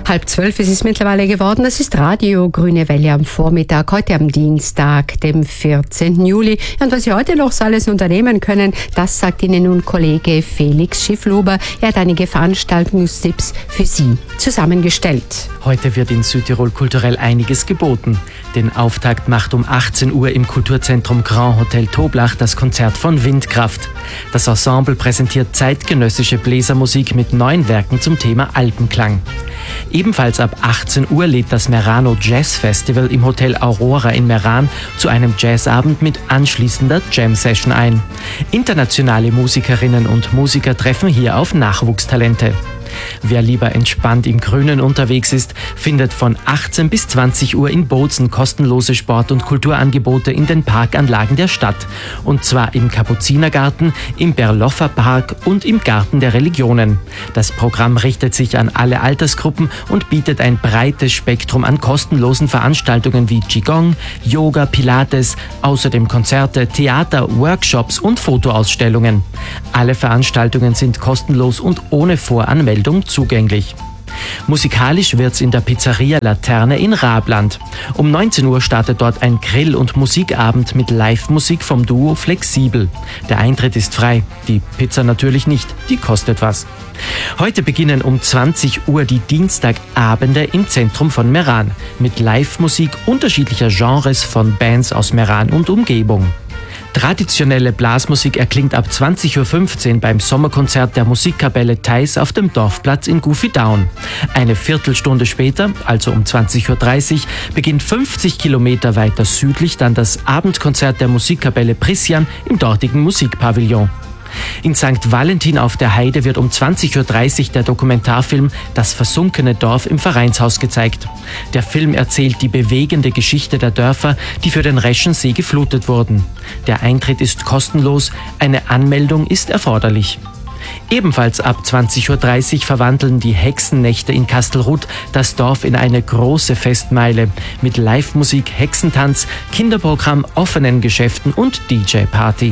11:30 ist es mittlerweile geworden. Das ist Radio Grüne Welle am Vormittag, heute am Dienstag, dem 14. Juli. Und was Sie heute noch so alles unternehmen können, das sagt Ihnen nun Kollege Felix Schiffluber. Er hat einige Veranstaltungstipps für Sie zusammengestellt. Heute wird in Südtirol kulturell einiges geboten. Den Auftakt macht um 18 Uhr im Kulturzentrum Grand Hotel Toblach das Konzert von Windkraft. Das Ensemble präsentiert zeitgenössische Bläsermusik mit 9 Werken zum Thema Alpenklang. Ebenfalls ab 18 Uhr lädt das Merano Jazz Festival im Hotel Aurora in Meran zu einem Jazzabend mit anschließender Jam-Session ein. Internationale Musikerinnen und Musiker treffen hier auf Nachwuchstalente. Wer lieber entspannt im Grünen unterwegs ist, findet von 18 bis 20 Uhr in Bozen kostenlose Sport- und Kulturangebote in den Parkanlagen der Stadt. Und zwar im Kapuzinergarten, im Berloffer Park und im Garten der Religionen. Das Programm richtet sich an alle Altersgruppen und bietet ein breites Spektrum an kostenlosen Veranstaltungen wie Qigong, Yoga, Pilates, außerdem Konzerte, Theater, Workshops und Fotoausstellungen. Alle Veranstaltungen sind kostenlos und ohne Voranmeldung zugänglich. Musikalisch wird's in der Pizzeria Laterne in Rabland. Um 19 Uhr startet dort ein Grill- und Musikabend mit Live-Musik vom Duo Flexibel. Der Eintritt ist frei, die Pizza natürlich nicht, die kostet was. Heute beginnen um 20 Uhr die Dienstagabende im Zentrum von Meran mit Live-Musik unterschiedlicher Genres von Bands aus Meran und Umgebung. Traditionelle Blasmusik erklingt ab 20.15 Uhr beim Sommerkonzert der Musikkapelle Theis auf dem Dorfplatz in Gufidown. Eine Viertelstunde später, also um 20.30 Uhr, beginnt 50 Kilometer weiter südlich dann das Abendkonzert der Musikkapelle Prissian im dortigen Musikpavillon. In St. Valentin auf der Heide wird um 20.30 Uhr der Dokumentarfilm Das versunkene Dorf im Vereinshaus gezeigt. Der Film erzählt die bewegende Geschichte der Dörfer, die für den Reschensee geflutet wurden. Der Eintritt ist kostenlos, eine Anmeldung ist erforderlich. Ebenfalls ab 20.30 Uhr verwandeln die Hexennächte in Kastelruth das Dorf in eine große Festmeile mit Live-Musik, Hexentanz, Kinderprogramm, offenen Geschäften und DJ-Party.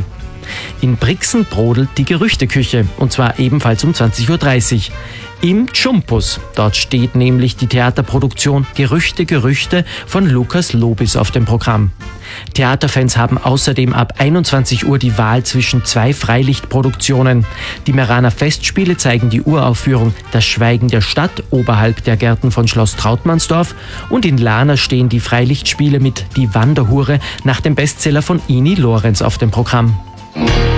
In Brixen brodelt die Gerüchteküche, und zwar ebenfalls um 20.30 Uhr. Im Tschumpus, dort steht nämlich die Theaterproduktion Gerüchte von Lukas Lobis auf dem Programm. Theaterfans haben außerdem ab 21 Uhr die Wahl zwischen 2 Freilichtproduktionen. Die Meraner Festspiele zeigen die Uraufführung Das Schweigen der Stadt oberhalb der Gärten von Schloss Trautmannsdorf und in Lahna stehen die Freilichtspiele mit Die Wanderhure nach dem Bestseller von Ini Lorenz auf dem Programm.